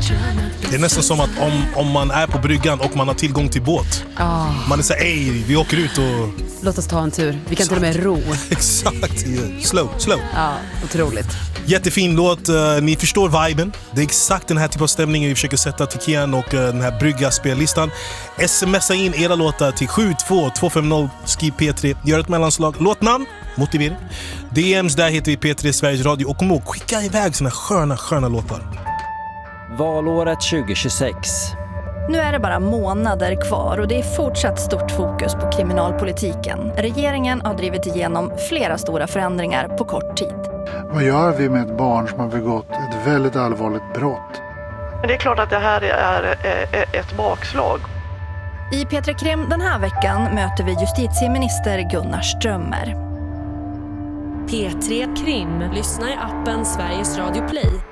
Det är nästan som att om man är på bryggan och man har tillgång till båt. Man är så här, ej, vi åker ut och... Låt oss ta en tur. Vi kan till och med ro. Exakt, slow. Ja, otroligt. Jättefin låt, ni förstår viben. Det är exakt den här typen av stämningen vi försöker sätta till Kian och den här brygga spellistan. Smsa in era låtar till 72250, skriv P3, gör ett mellanslag, låtnamn, motivering. DMs, där heter vi P3 Sveriges Radio. Och kom ihåg, skicka iväg såna sköna låtar. Valåret 2026. Nu är det bara månader kvar och det är fortsatt stort fokus på kriminalpolitiken. Regeringen har drivit igenom flera stora förändringar på kort tid. Vad gör vi med ett barn som har begått ett väldigt allvarligt brott? Men det är klart att det här är ett bakslag. I P3 Krim den här veckan möter vi justitieminister Gunnar Strömmer. P3 Krim. Lyssna i appen Sveriges Radio Play.